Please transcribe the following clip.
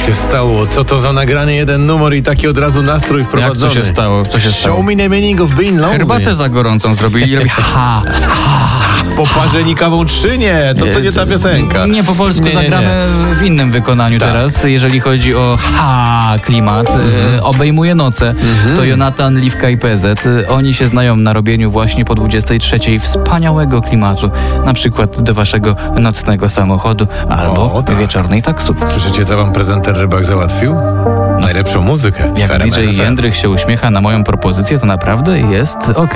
się stało? Co to za nagranie, jeden numer i taki od razu nastrój wprowadzony? Jak co się stało? Co się stało? Show me the meaning of being lonely. Herbatę za gorącą zrobili i robi ha. Po parzenikową trzynię. To co nie ta piosenka. Nie, po polsku zagramy w innym wykonaniu teraz. Jeżeli chodzi o klimat, obejmuje noce. To Jonatan, Liwka i PZ. Oni się znają na robieniu właśnie po 23 wspaniałego klimatu. Na przykład do waszego nocnego samochodu albo wieczornej taksówki. Słyszycie, co wam prezenter Rybak załatwił? Najlepszą muzykę. Jak DJ Jędrych się uśmiecha na moją propozycję, to naprawdę jest okej.